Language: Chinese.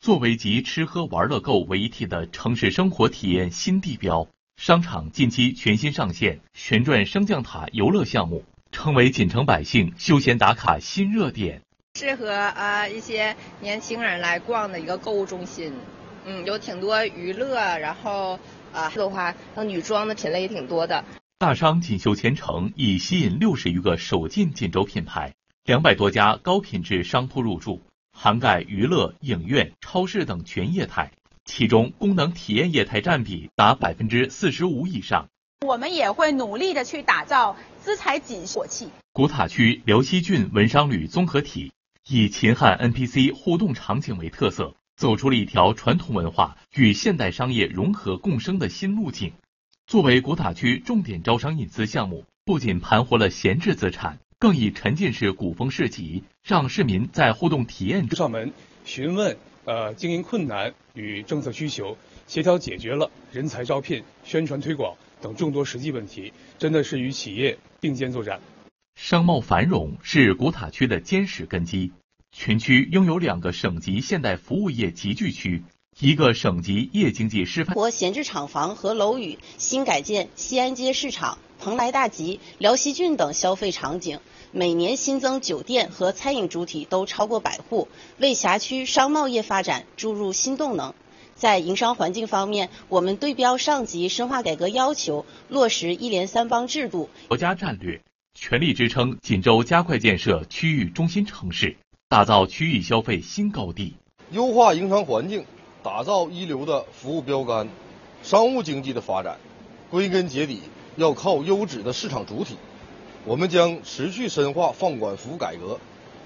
作为集吃喝玩乐购为一体的城市生活体验新地标，商场近期全新上线旋转升降塔游乐项目，成为锦城百姓休闲打卡新热点， 适合一些年轻人来逛的一个购物中心。有挺多娱乐，然后的话，女装的品类也挺多的。 大商锦绣前程已吸引60余个首进锦州品牌，200多家高品质商铺入驻，涵盖娱乐、影院、超市等全业态，其中功能体验业态占比达45%以上。 我们也会努力的去打造资财锦火气。 古塔区辽西郡文商旅综合体以秦汉 NPC 互动场景为特色，走出了一条传统文化与现代商业融合共生的新路径。作为古塔区重点招商引资项目，不仅盘活了闲置资产，更以沉浸式古风市集，让市民在互动体验上门询问经营困难与政策需求，协调解决了人才招聘、宣传推广等众多实际问题，真的是与企业并肩作战。 商贸繁荣是古塔区的坚实根基，全区拥有2个省级现代服务业集聚区，1个省级夜经济示范。 闲置厂房和楼宇新改建西安街市场、蓬莱大集、辽西郡等消费场景，每年新增酒店和餐饮主体都超过100户，为辖区商贸业发展注入新动能。在营商环境方面，我们对标上级深化改革要求，落实1联3帮制度。 国家战略全力支撑锦州加快建设区域中心城市，打造区域消费新高地， 优化营商环境，打造一流的服务标杆。商务经济的发展，归根结底要靠优质的市场主体。我们将持续深化放管服改革，